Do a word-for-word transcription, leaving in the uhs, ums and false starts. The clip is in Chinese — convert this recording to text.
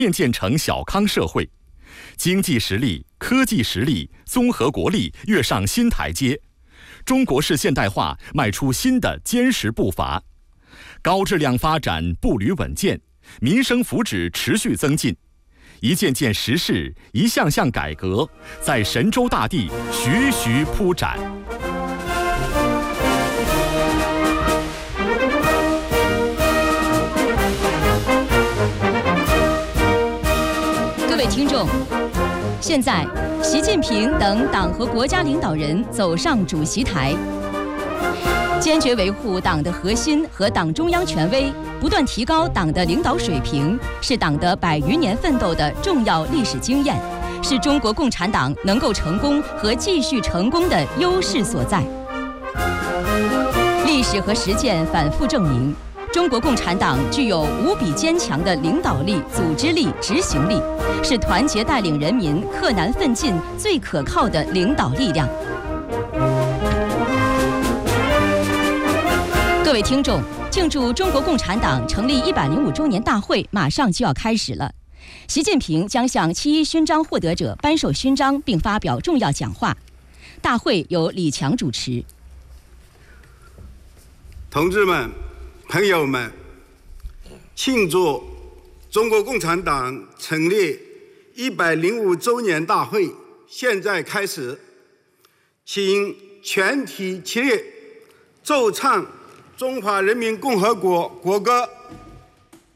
面建成小康社会，经济实力、科技实力、综合国力跃上新台阶，中国式现代化迈出新的坚实步伐，高质量发展步履稳健，民生福祉持续增进，一件件实事，一项项改革，在神州大地徐徐铺展。 各位听众，现在习近平等党和国家领导人走上主席台，坚决维护党的核心和党中央权威，不断提高党的领导水平，是党的百余年奋斗的重要历史经验，是中国共产党能够成功和继续成功的优势所在。历史和实践反复证明，中国共产党具有无比坚强的领导力、组织力、执行力，是团结带领人民克难奋进最可靠的领导力量。各位听众，庆祝中国共产党成立一百零五周年大会马上就要开始了。习近平将向七一勋章获得者颁授勋章并发表重要讲话。大会由李强主持。 同志们、朋友们，庆祝中国共产党成立一百零五周年大会现在开始，请全体起立，奏唱中华人民共和国国歌。